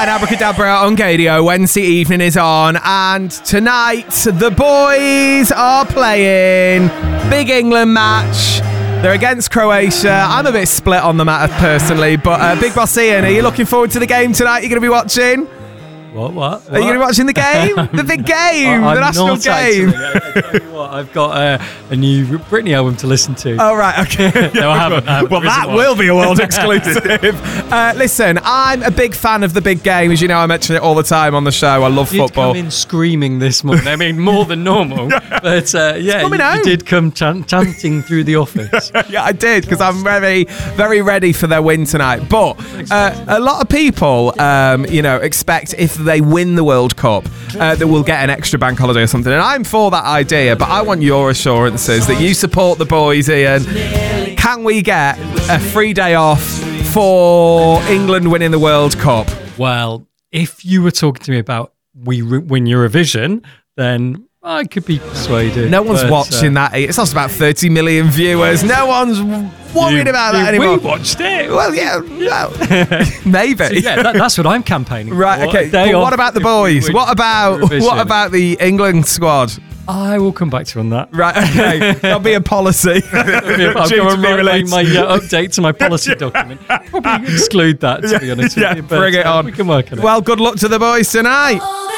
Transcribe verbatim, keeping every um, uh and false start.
and Abracadabra on Gadio. Wednesday evening is on, and tonight the boys are playing big England match. They're against Croatia. I'm a bit split on the matter personally, but uh, Big Boss Ian, are you looking forward to the game tonight? You're going to be watching? What, what? what? Are you going to be watching the game? The big game, I, the national not, game. Actually. I, I tell you what, I've got uh, a new Britney album to listen to. Oh, right, okay. No, I haven't. I haven't. Well, that one. will be a world exclusive. uh, listen, I'm a big fan of the big game. As you know, I mention it all the time on the show. I love you football. You did come in screaming this morning. I mean, more than normal. But uh, yeah, you, you did come chan- chanting through the office. Yeah, I did, because I'm very, very ready for their win tonight. But uh, a lot of people, um, you know, expect if they win the World Cup, uh, that we'll get an extra bank holiday or something. And I'm for that idea, but I want your assurances that you support the boys, Ian. Can we get a free day off for England winning the World Cup? Well, if you were talking to me about we re- win Eurovision, then I could be persuaded. No one's but, watching uh, that. It's also about thirty million viewers. No one's worried you, about that you, anymore. We watched it. Well, yeah, well, maybe. So, yeah, that, that's what I'm campaigning Right, for. okay. But what about the boys? What about Eurovision. what about the England squad? I will come back to you on that. Right, okay. That'll be a policy. I'll Due go to and be write my, released. my uh, update to my policy document. Probably exclude that, to be honest Yeah, with you. But, bring it uh, on. We can work on it. Well, good luck to the boys tonight.